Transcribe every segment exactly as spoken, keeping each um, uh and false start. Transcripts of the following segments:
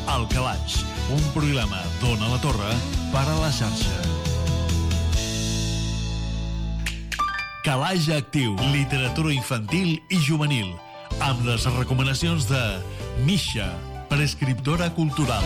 Al Calaix, un programa d'Ona la Torre per a la xarxa. Calaix Actiu, literatura infantil i juvenil, amb les recomanacions de Misha, prescriptora cultural.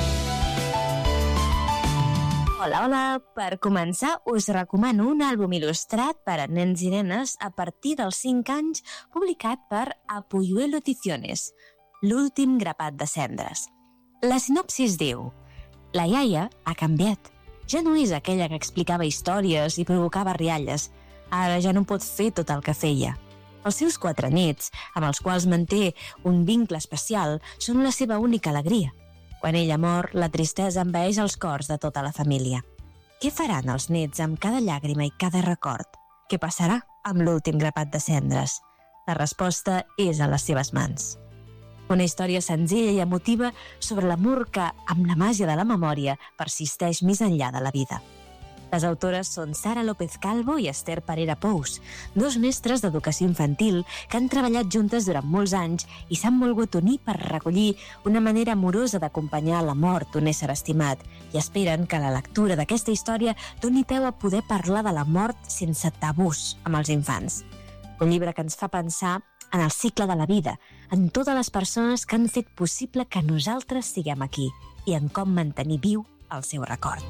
Hola, hola! Per començar, us recomano un àlbum il·lustrat per a nens i nenes a partir dels cinc anys, publicat per Apuyuelo Ediciones, L'últim grapat de cendres. La sinopsis diu: la iaia ha canviat. Ja no és aquella que explicava històries i provocava rialles. Ara ja no pot fer tot el que feia. Els seus quatre nets, amb els quals manté un vincle especial, són la seva única alegria. Quan ella mor, la tristesa envaeix els cors de tota la família. Què faran els nets amb cada llàgrima i cada record? Què passarà amb l'últim grapat de cendres? La resposta és a les seves mans. Una història senzilla i emotiva sobre l'amor que, amb la màgia de la memòria, persisteix més enllà de la vida. Les autores són Sara López Calvo i Esther Parera Pous, dos mestres d'educació infantil que han treballat juntes durant molts anys i s'han volgut unir per recollir una manera amorosa d'acompanyar la mort d'un ésser estimat i esperen que la lectura d'aquesta història doni peu a poder parlar de la mort sense tabús amb els infants. Un llibre que ens fa pensar en el cicle de la vida, en totes les persones que han fet possible que nosaltres siguem aquí i en com mantenir viu el seu record.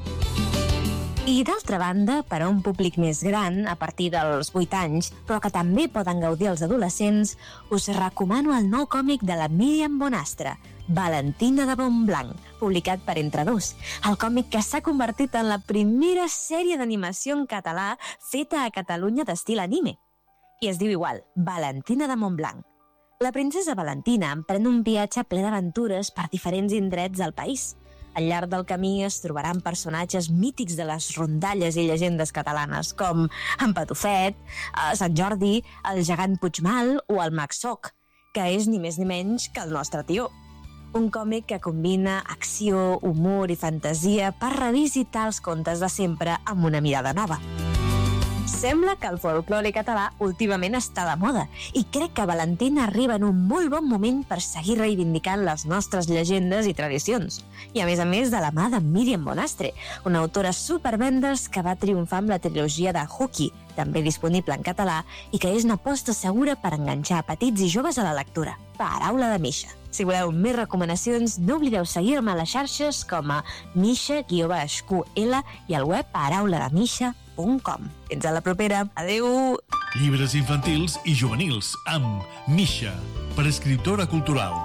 I d'altra banda, per a un públic més gran, a partir dels vuit anys, però que també poden gaudir els adolescents, us recomano el nou còmic de la Míriam Bonastre, Valentina de Montblanc, publicat per Entre Dos, el còmic que s'ha convertit en la primera sèrie d'animació en català feta a Catalunya d'estil anime. I es diu igual, Valentina de Montblanc. La princesa Valentina emprèn un viatge ple d'aventures per diferents indrets del país. Al llarg del camí es trobaran personatges mítics de les rondalles i llegendes catalanes, com en Patufet, Sant Jordi, el gegant Puigmal o el Mag Soc, que és ni més ni menys que el nostre tió. Un còmic que combina acció, humor i fantasia per revisitar els contes de sempre amb una mirada nova. Sembla que el folklore català últimament està de moda i crec que Valentina arriba en un molt bon moment per seguir reivindicant les nostres llegendes i tradicions. I a més a més de la mà de Míriam Bonastre, una autora supervendes que va triomfar amb la trilogia de Huki, també disponible en català, i que és una aposta segura per enganxar a petits i joves a la lectura. Paraula de Misha. Si voleu més recomanacions, no oblideu seguir-me a les xarxes com a misha guió baix cu ele i al web parauladamisha punt com. Fins a la propera. Adéu! Llibres infantils i juvenils amb Misha, prescriptora cultural.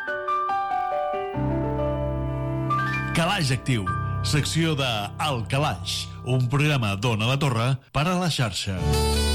Calaix Actiu, secció de Al Calaix, un programa d'Ona la Torre per a la xarxa.